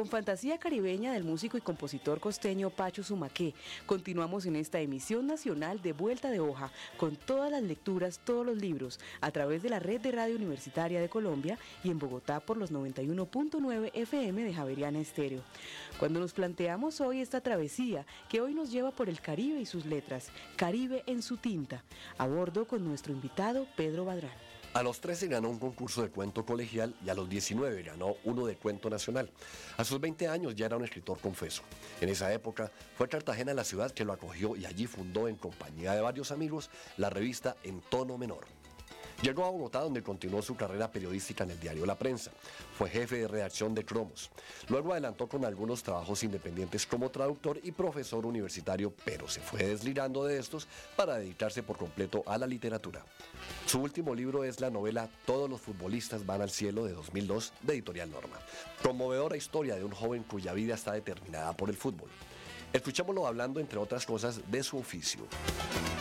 Con fantasía caribeña del músico y compositor costeño Pacho Sumaqué, continuamos en esta emisión nacional de Vuelta de Hoja, con todas las lecturas, todos los libros, a través de la Red de Radio Universitaria de Colombia y en Bogotá por los 91.9 FM de Javeriana Estéreo. Cuando nos planteamos hoy esta travesía que hoy nos lleva por el Caribe y sus letras, Caribe en su tinta, a bordo con nuestro invitado Pedro Badrán. A los 13 ganó un concurso de cuento colegial y a los 19 ganó uno de cuento nacional. A sus 20 años ya era un escritor confeso. En esa época fue Cartagena la ciudad que lo acogió y allí fundó en compañía de varios amigos la revista En Tono Menor. Llegó a Bogotá, donde continuó su carrera periodística en el diario La Prensa. Fue jefe de redacción de Cromos. Luego adelantó con algunos trabajos independientes como traductor y profesor universitario, pero se fue deslindando de estos para dedicarse por completo a la literatura. Su último libro es la novela Todos los futbolistas van al cielo, de 2002, de Editorial Norma. Conmovedora historia de un joven cuya vida está determinada por el fútbol. Escuchémoslo hablando, entre otras cosas, de su oficio.